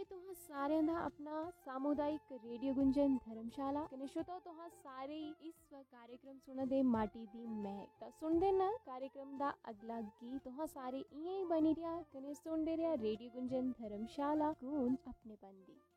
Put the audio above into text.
तुहां सारे दा अपना सामुदायिक रेडियो गुंजन धर्मशाला कने श्रोता तुहां सारे इस कार्यक्रम सुना दे माटी दी महक ता सुनदे न कार्यक्रम दा अगला गीत तुहां सारे इयां ही बनी रिया कने सुनदे रिया रेडियो गुंजन धर्मशाला गूंज अपने बंदी।